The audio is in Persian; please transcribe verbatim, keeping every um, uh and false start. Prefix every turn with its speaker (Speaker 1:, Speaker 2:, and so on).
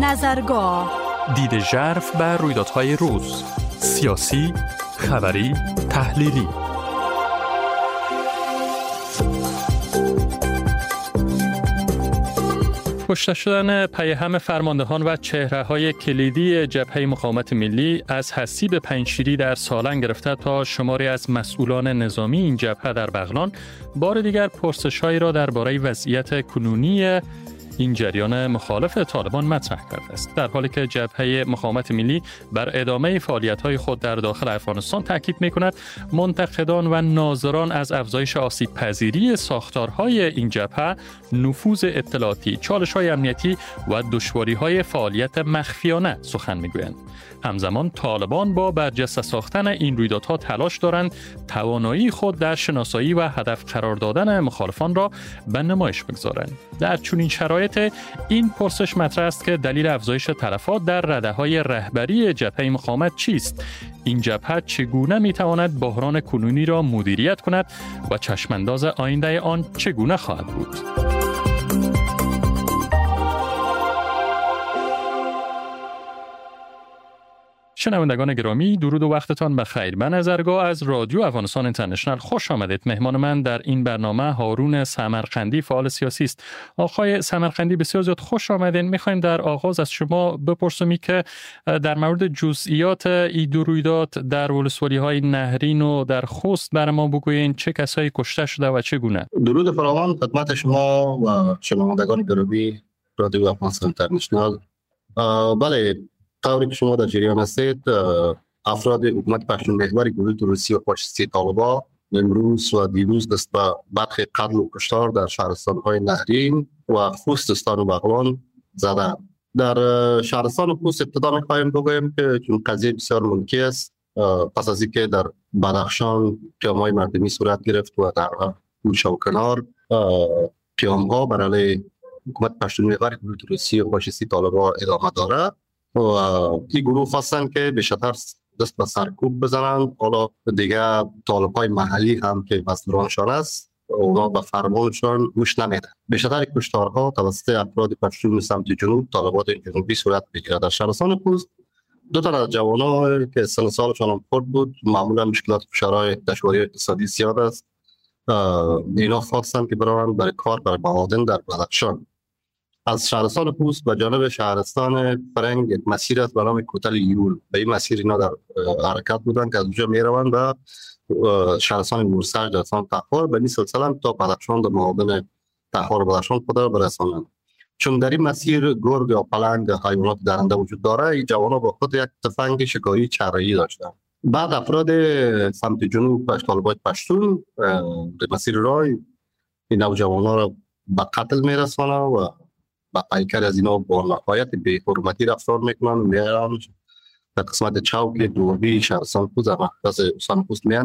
Speaker 1: نظرگاه،
Speaker 2: دید ژرف بر رویدادهای روز، سیاسی، خبری، تحلیلی. کشته شدن پیهم فرماندهان و چهره‌های کلیدی جبهه مقاومت ملی از حسیب پنجشیری در سالنگ گرفته تا شماری از مسئولان نظامی این جبهه در بغلان بار دیگر پرسش‌هایی را درباره وضعیت کنونی این جریان مخالف طالبان مطرح کرده است، در حالی که جبهه مقاومت ملی بر ادامه فعالیت‌های خود در داخل افغانستان تاکید می‌کند. منتقدان و ناظران از افزایش آسیب‌پذیری ساختارهای این جبهه، نفوذ اطلاعاتی، چالش‌های امنیتی و دشواری‌های فعالیت مخفیانه سخن می‌گویند. همزمان طالبان با برجسته ساختن این رویدادها تلاش دارند توانایی خود در شناسایی و هدف قرار دادن مخالفان را به نمایش بگذارند. در چنین شرایط این پرسش مطرح است که دلیل افزایش تلفات در رده‌های رهبری جبهه مقاومت چیست؟ این جبهه چگونه می‌تواند بحران کنونی را مدیریت کند و چشمانداز آینده آن چگونه خواهد بود؟ شنوندگان گرامی، درود و وقتتان بخیر. من نظرگاه از رادیو افغانستان اینترنشنال خوش آمدید. مهمان من در این برنامه هارون سمرقندی، فعال سیاسی است. آقای سمرقندی بسیار زیاد خوش آمدین. می‌خوایم در آغاز از شما بپرسیم که در مورد جزئیات این دو رویداد در ولسوالی‌های نهرین و در خوست بر ما بگویین، چه کسایی کشته شده و چگونه؟
Speaker 3: درود فراوان خدمت شما و شنوندگان گرامی رادیو افغانستان اینترنشنال. بله، طوری که شما در جریان هستید، افراد حکومت پشتون محور گروه تروریستی و فاشیستی طالبان امروز و دیروز دست به برخی قتل و کشتار در شهرستان‌های نهرین و خوزستان و بغلان زدند. در شهرستان خوست ابتدا می‌خواهیم بگوییم که چون قضیه بسیار منکی است، پس از اینکه در بدخشان قیام‌های مردمی صورت گرفت و در گوشه و کنار قیام‌ها بر علیه حکومت پشتون محور گروه تروریستی و فاشیستی طالبان ادامه دارد و این گروه خواستن که بیشتر دست به سرکوب بزنند. حالا دیگه طالب‌های محلی هم که مصدرانشان است، اونا به فرمانشان گوش نمیدن. بیشتر کشتارها توسط افراد پشتون سمت جنوب، طالبات جنوبی صورت میگیره. در شهرستان خوست دو تا از جوانان که سن سالشان هم خرد بود، معمولا مشکلات فشارهای دشواری اقتصادی زیاد است، اینا خواستن که برن برای کار برای معادن در بدخشان. از شهرستان خوست به جانب شهرستان فرنگ یک مسیر است به نام کوتل یول. به این مسیر اینا در حرکت بودن که از اونجا میروند و شهرستان مورسج در سان تخار به این سلسله تا بدخشان در معادن تخار بدخشان خود را برسانند. چون در این مسیر گرگ یا پلنگ حیوانات درنده وجود داره، این جوانان با خود یک تفنگ شکاری چرایی داشتند. بعد افراد سمت جنوب طالبان پشتون در مسیر راه این نوجوانان را به قتل میرسانند و با پیکر از اینا با نهایت بی حرمتی رفتار میکنن، میرن در قسمت چوک دوبی شهرستان خوست در مرکز استان خوست میان